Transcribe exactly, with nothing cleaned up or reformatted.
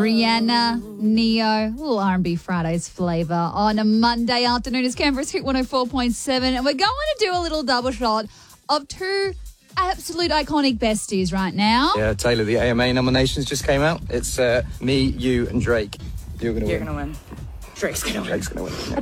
Rihanna, Neo, a little R and B Fridays flavour on a Monday afternoon. It's Canberra's Hit one oh four point seven, and we're going to do a little double shot of two absolute iconic besties right now. Yeah, Taylor, the A M A nominations just came out. It's uh, me, you, and Drake. You're going to win. You're going to win. Drake's going to win. Drake's going to win. Yeah.